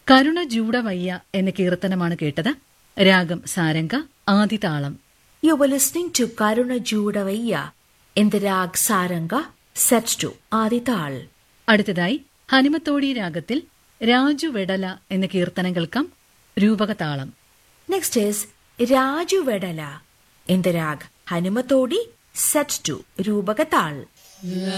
കരുണ ജൂഡവയ്യ എന്ന കീർത്തനമാണ് കേട്ടത്. രാഗം സാരംഗ, ആദിതാളം. You were listening to Karuna Judavaya in the rag Saranga, set to Adital. അടുത്തതായി ഹനുമത്തോടി രാഗത്തിൽ രാജു വെടല എന്ന കീർത്തനം കേൾക്കാം. രൂപകതാളം. Next is Raju Vedala in the rag Hanumatodi, set to Rubagatal.